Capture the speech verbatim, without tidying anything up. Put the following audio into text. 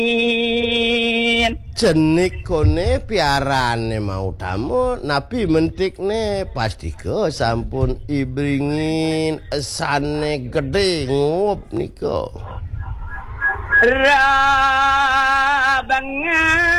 jenik kone piarane mau tamu nabi mentikne pasti ke sampun ibringin esane gede ngup niko Rabangan